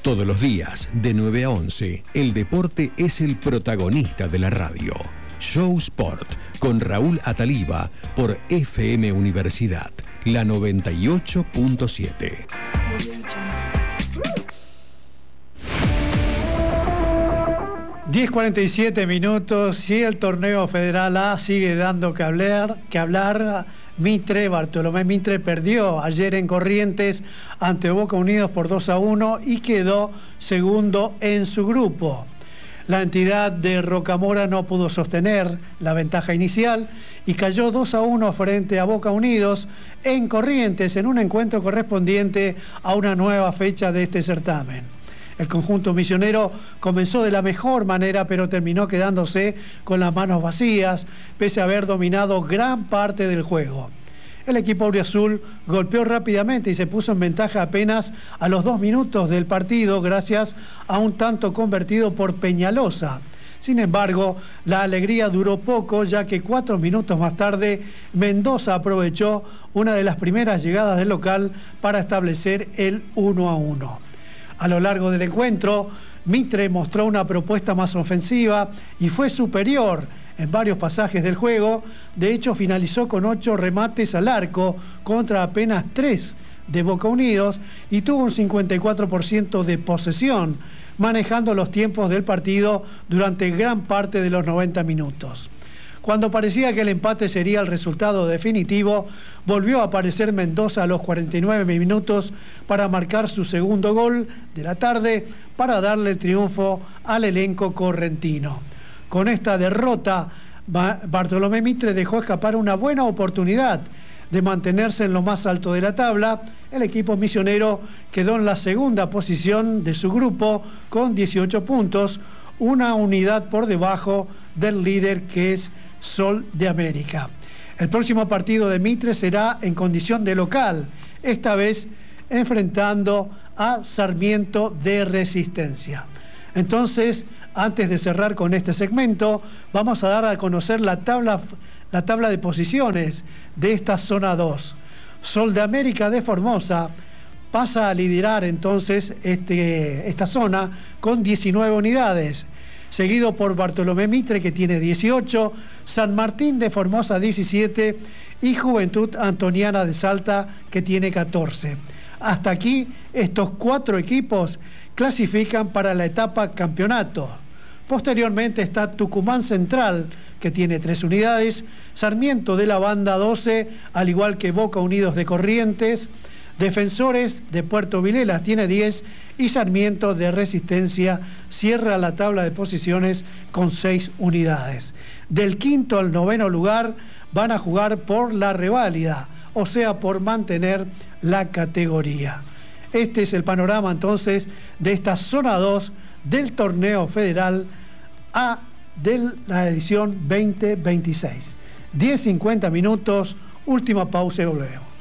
Todos los días, de 9 a 11, el deporte es el protagonista de la radio. Show Sport, con Raúl Ataliba, por FM Universidad, la 98.7. 10:47 minutos y el torneo Federal A sigue dando que hablar. Bartolomé Mitre perdió ayer en Corrientes ante Boca Unidos por 2-1 y quedó segundo en su grupo. La entidad de Rocamora no pudo sostener la ventaja inicial y cayó 2-1 frente a Boca Unidos en Corrientes en un encuentro correspondiente a una nueva fecha de este certamen. El conjunto misionero comenzó de la mejor manera, pero terminó quedándose con las manos vacías, pese a haber dominado gran parte del juego. El equipo auriazul golpeó rápidamente y se puso en ventaja apenas a los 2 minutos del partido, gracias a un tanto convertido por Peñalosa. Sin embargo, la alegría duró poco, ya que 4 minutos más tarde, Mendoza aprovechó una de las primeras llegadas del local para establecer el 1-1. A lo largo del encuentro, Mitre mostró una propuesta más ofensiva y fue superior en varios pasajes del juego. De hecho, finalizó con 8 remates al arco contra apenas 3 de Boca Unidos y tuvo un 54% de posesión, manejando los tiempos del partido durante gran parte de los 90 minutos. Cuando parecía que el empate sería el resultado definitivo, volvió a aparecer Mendoza a los 49 minutos para marcar su segundo gol de la tarde para darle el triunfo al elenco correntino. Con esta derrota, Bartolomé Mitre dejó escapar una buena oportunidad de mantenerse en lo más alto de la tabla. El equipo misionero quedó en la segunda posición de su grupo con 18 puntos, una unidad por debajo del líder, que es Sol de América. El próximo partido de Mitre será en condición de local, esta vez enfrentando a Sarmiento de Resistencia. Entonces, antes de cerrar con este segmento, vamos a dar a conocer la tabla de posiciones de esta zona 2. Sol de América de Formosa pasa a liderar entonces esta zona con 19 unidades. Seguido por Bartolomé Mitre, que tiene 18, San Martín de Formosa 17 y Juventud Antoniana de Salta, que tiene 14. Hasta aquí, estos 4 equipos clasifican para la etapa campeonato. Posteriormente está Tucumán Central, que tiene 3 unidades, Sarmiento de la Banda 12, al igual que Boca Unidos de Corrientes, Defensores de Puerto Vilela tiene 10 y Sarmiento de Resistencia cierra la tabla de posiciones con 6 unidades. Del 5º al 9º lugar van a jugar por la reválida, o sea, por mantener la categoría. Este es el panorama entonces de esta zona 2 del torneo federal A de la edición 2026. 10:50 minutos, última pausa y volvemos.